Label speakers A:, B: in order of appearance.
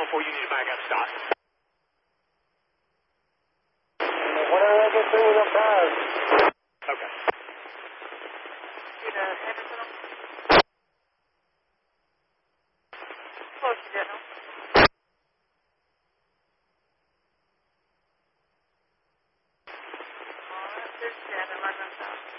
A: before you need to back up, stop.
B: Whatever I get through with them cars.
A: Okay.